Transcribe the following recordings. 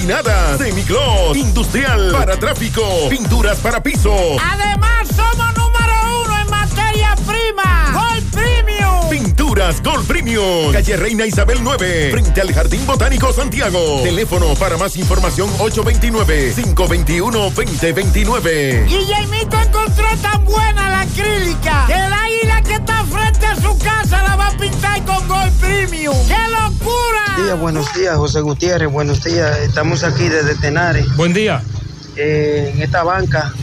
laminadas, semigloss, industrial, para tráfico, pinturas para piso. Además, somos número 1 en materia prima. Gold Premium. Pinturas Gold Premium. Calle Reina Isabel 9, frente al Jardín Botánico Santiago. Teléfono para más información 829-521-2029. Guillermito encontró tan buena la acrílica que el águila que está frente a su casa la va a pintar con Gold Premium. ¡Qué locura! Buenos días, José Gutiérrez. Buenos días. Estamos aquí desde Tenares. Buen día. En esta banca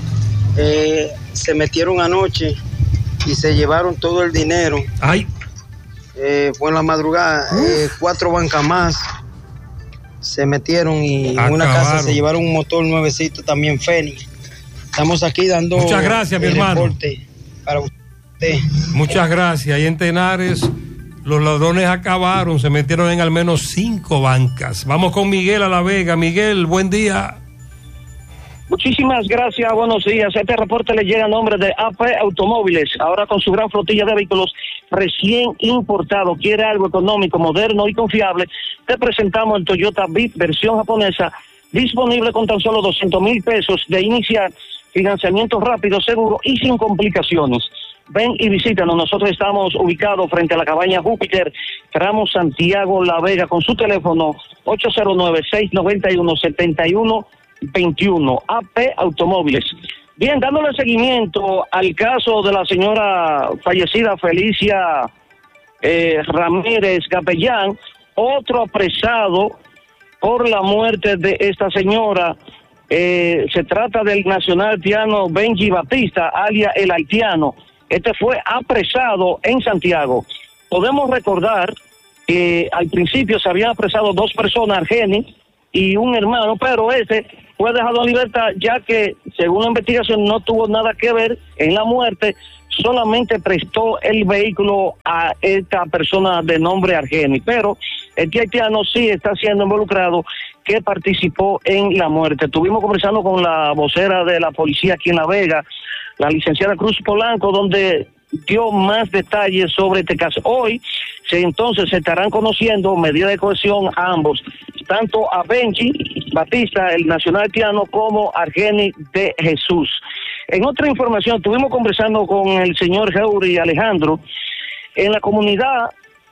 se metieron anoche y se llevaron todo el dinero. Ay. Fue en la madrugada. 4 bancas más se metieron y en una casa se llevaron un motor nuevecito también, Fénix. Estamos aquí dando muchas gracias, mi hermano, reporte para usted. Muchas gracias. Ahí en Tenares los ladrones acabaron, se metieron en al menos 5 bancas. Vamos con Miguel a La Vega. Miguel, buen día. Muchísimas gracias, buenos días. Este reporte le llega a nombre de AP Automóviles, ahora con su gran flotilla de vehículos recién importados. Quiere algo económico, moderno y confiable. Te presentamos el Toyota Bit versión japonesa, disponible con tan solo 200,000 pesos de inicial, financiamiento rápido, seguro y sin complicaciones. Ven y visítanos. Nosotros estamos ubicados frente a la cabaña Júpiter, tramo Santiago La Vega, con su teléfono 809-691-7121. AP Automóviles. Bien, dándole seguimiento al caso de la señora fallecida Felicia Ramírez Capellán, otro apresado por la muerte de esta señora. Se trata del nacional haitiano Benji Batista, alias el haitiano. Este fue apresado en Santiago. Podemos recordar que al principio se habían apresado 2 personas, Argeni y un hermano, pero este fue dejado en libertad ya que, según la investigación, no tuvo nada que ver en la muerte, solamente prestó el vehículo a esta persona de nombre Argeni, pero este haitiano sí está siendo involucrado, que participó en la muerte. Estuvimos conversando con la vocera de la policía aquí en La Vega, la licenciada Cruz Polanco, donde dio más detalles sobre este caso. Hoy, entonces, se estarán conociendo medidas de cohesión a ambos, tanto a Benji Batista, el nacional haitiano, como a Argeni de Jesús. En otra información, estuvimos conversando con el señor Geuri Alejandro. En la comunidad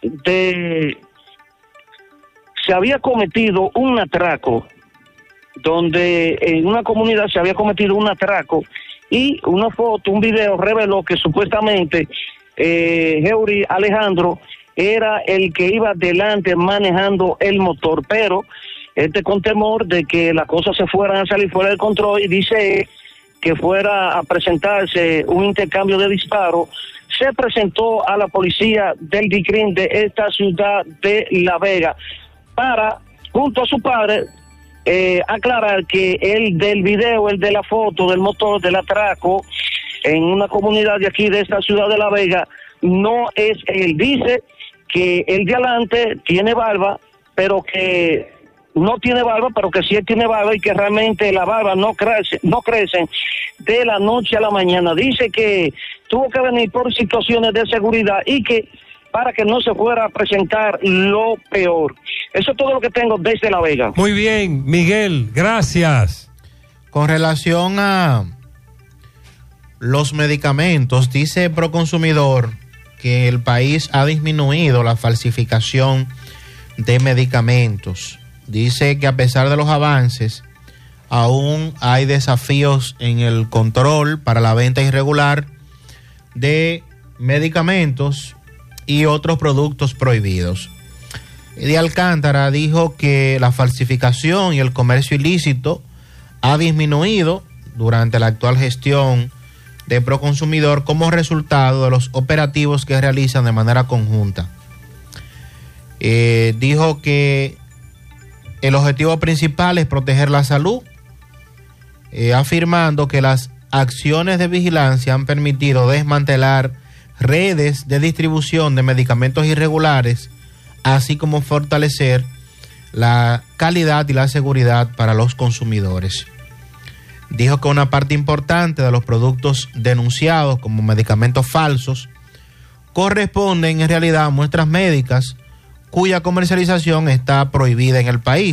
se había cometido un atraco, donde en una comunidad se había cometido un atraco, y una foto, un video reveló que supuestamente Geuri Alejandro era el que iba delante manejando el motor, pero con temor de que las cosas se fueran a salir fuera del control, y dice que fuera a presentarse un intercambio de disparos, se presentó a la policía del DICRIM de esta ciudad de La Vega para, junto a su padre, aclarar que el del video, el de la foto del motor del atraco en una comunidad de aquí de esta ciudad de La Vega, no es él. Dice que el de adelante tiene barba, pero que no tiene barba, pero que sí tiene barba, y que realmente la barba no crece de la noche a la mañana. Dice que tuvo que venir por situaciones de seguridad y que para que no se fuera a presentar lo peor. Eso es todo lo que tengo desde La Vega. Muy bien, Miguel, gracias. Con relación a los medicamentos, dice Proconsumidor que el país ha disminuido la falsificación de medicamentos. Dice que a pesar de los avances, aún hay desafíos en el control para la venta irregular de medicamentos y otros productos prohibidos. Eddie Alcántara dijo que la falsificación y el comercio ilícito ha disminuido durante la actual gestión de Proconsumidor como resultado de los operativos que realizan de manera conjunta. Dijo que el objetivo principal es proteger la salud, afirmando que las acciones de vigilancia han permitido desmantelar redes de distribución de medicamentos irregulares, así como fortalecer la calidad y la seguridad para los consumidores. Dijo que una parte importante de los productos denunciados como medicamentos falsos corresponden en realidad a muestras médicas cuya comercialización está prohibida en el país.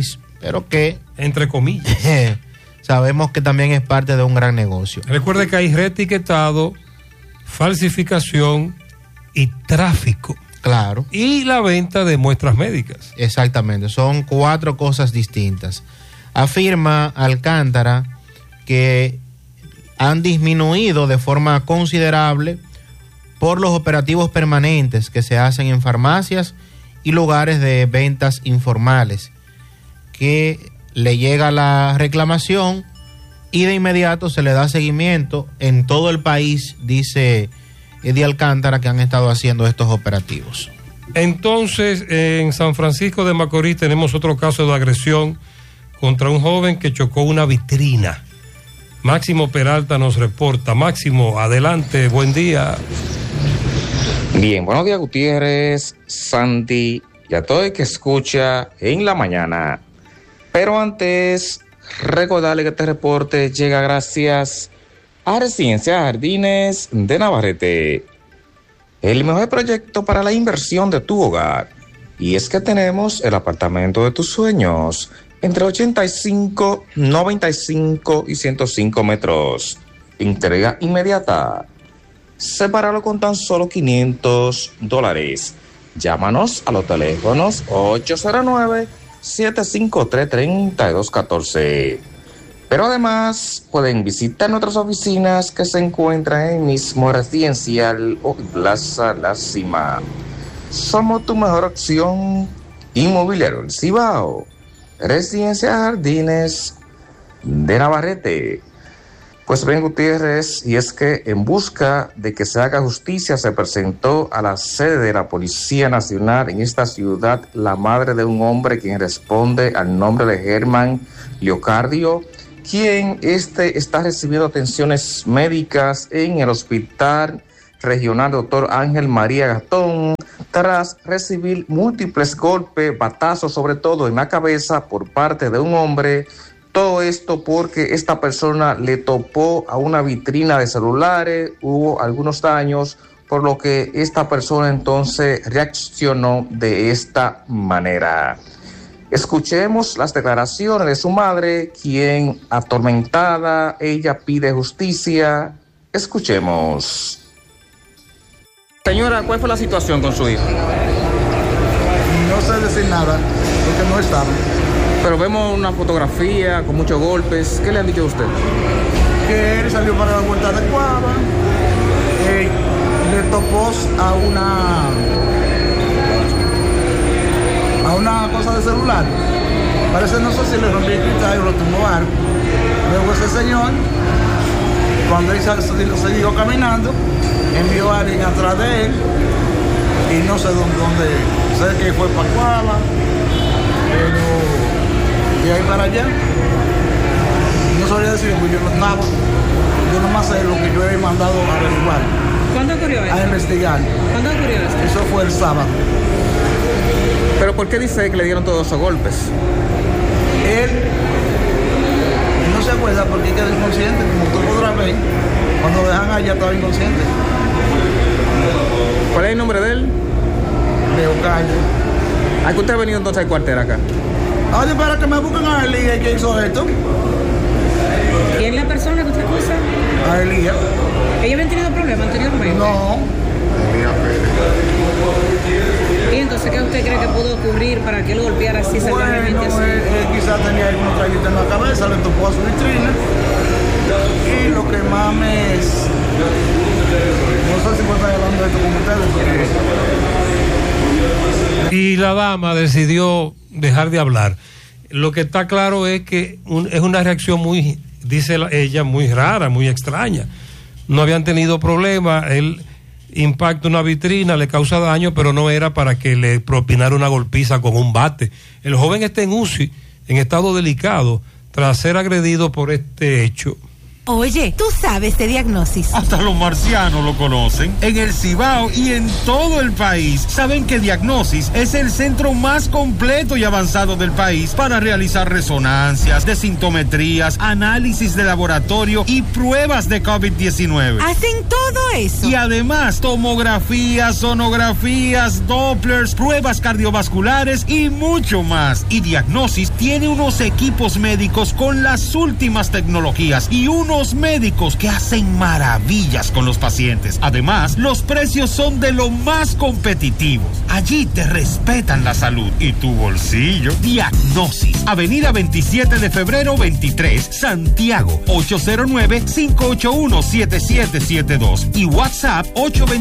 pero que, entre comillas, sabemos que también es parte de un gran negocio. Recuerde que hay reetiquetado, falsificación y tráfico. Claro. Y la venta de muestras médicas. Exactamente, son 4 cosas distintas. Afirma Alcántara que han disminuido de forma considerable por los operativos permanentes que se hacen en farmacias y lugares de ventas informales, que le llega la reclamación y de inmediato se le da seguimiento en todo el país, dice Eddie Alcántara, que han estado haciendo estos operativos. Entonces, en San Francisco de Macorís tenemos otro caso de agresión contra un joven que chocó una vitrina. Máximo Peralta nos reporta. Máximo, adelante, buen día. Bien, buenos días, Gutiérrez, Sandy y a todo el que escucha en la mañana. Pero antes, recordarle que este reporte llega gracias a Residencia Jardines de Navarrete, el mejor proyecto para la inversión de tu hogar. Y es que tenemos el apartamento de tus sueños, entre 85, 95 y 105 metros. Entrega inmediata. Sepáralo con tan solo $500. Llámanos a los teléfonos 809-753-3214. Pero además pueden visitar nuestras oficinas que se encuentran en el mismo residencial o Plaza La Cima. Somos tu mejor opción inmobiliario El Cibao. Residencia Jardines de Navarrete. Pues bien, Gutiérrez, y es que en busca de que se haga justicia se presentó a la sede de la Policía Nacional en esta ciudad la madre de un hombre quien responde al nombre de Germán Leocardio, quien está recibiendo atenciones médicas en el Hospital Regional Dr. Ángel María Gastón tras recibir múltiples golpes, batazos, sobre todo en la cabeza por parte de un hombre. Todo esto porque esta persona le topó a una vitrina de celulares, hubo algunos daños, por lo que esta persona entonces reaccionó de esta manera. Escuchemos las declaraciones de su madre, quien atormentada, ella pide justicia. Escuchemos. Señora, ¿cuál fue la situación con su hijo? No sé decir nada, porque no estaba. Pero vemos una fotografía con muchos golpes. ¿Qué le han dicho a usted? Que él salió para la vuelta de Cuava, le topó a una cosa de celular. Parece, no sé si le rompió el cristal o lo tumbó algo. Luego ese señor, cuando él siguió caminando, envió a alguien atrás de él y no sé dónde, sé que fue para Cuava, pero de ahí para allá no sabría decir, porque yo no estaba, yo nomás sé lo que yo he mandado a averiguar. ¿Cuándo ocurrió eso? A investigar. ¿Cuándo ocurrió esto? Eso fue el sábado. ¿Pero por qué dice que le dieron todos esos golpes? Él no se acuerda porque quedó inconsciente, como tú podrás ver, cuando lo dejan allá estaba inconsciente. ¿Cuál es el nombre de él? Leocardio. ¿A qué usted ha venido entonces al cuartel acá? Oye, para que me busquen a Elías que hizo esto. ¿Quién es la persona que usted acusa? A Elías. ¿Ellos habían tenido problemas anteriormente? No. ¿Y entonces qué usted cree que pudo ocurrir para que él golpeara así salvajemente así? Él quizás tenía algunos traguitos en la cabeza, le tocó a su vitrina. Y lo que más no sé si puedo estar hablando de esto con ustedes. Y la dama decidió dejar de hablar. Lo que está claro es que es una reacción muy, dice ella, muy rara, muy extraña. No habían tenido problemas, él impacta una vitrina, le causa daño, pero no era para que le propinara una golpiza con un bate. El joven está en UCI, en estado delicado, tras ser agredido por este hecho. Oye, tú sabes de Diagnosis. Hasta los marcianos lo conocen. En el Cibao y en todo el país saben que Diagnosis es el centro más completo y avanzado del país para realizar resonancias, desintometrías, análisis de laboratorio y pruebas de COVID-19. ¿Hacen todo eso? Y además, tomografías, sonografías, Dopplers, pruebas cardiovasculares y mucho más. Y Diagnosis tiene unos equipos médicos con las últimas tecnologías y unos médicos que hacen maravillas con los pacientes. Además, los precios son de lo más competitivos. Allí te respetan la salud y tu bolsillo. Diagnosis, Avenida 27 de febrero 23, Santiago, 809-581-7772 y WhatsApp 829